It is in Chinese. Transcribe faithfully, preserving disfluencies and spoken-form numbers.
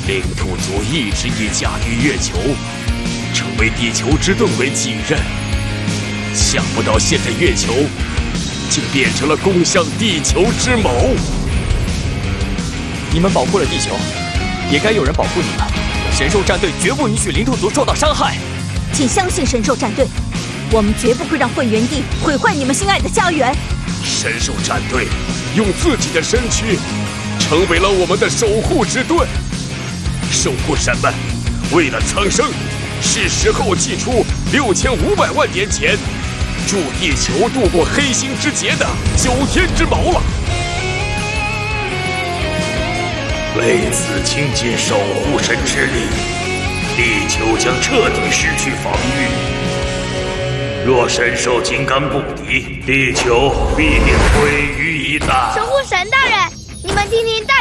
领土族一直以驾驭月球，成为地球之盾为己任。想不到现在月球竟变成了攻向地球之谋。 你们保护了地球，也该有人保护你们。神兽战队绝不允许领土族受到伤害。 请相信神兽战队，我们绝不会让混元帝毁坏你们心爱的家园。 神兽战队用自己的身躯成为了我们的守护之盾。守护神们，为了苍生，是时候祭出六千五百万年前助地球度过黑星之劫的九天之矛了。 为此倾尽守护神之力，地球将彻底失去防御。若神兽金刚不敌，地球必定毁于一旦。 守护神大人，你们听听大